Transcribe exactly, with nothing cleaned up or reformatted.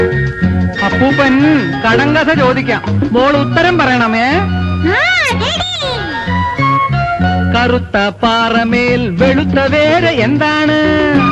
അപ്പൂപ്പൻ കടങ്കഥ ചോദിക്കാം, മോൾ ഉത്തരം പറയണമേ. കറുത്ത പാറമേൽ വെളുത്ത വേര് എന്താണ്?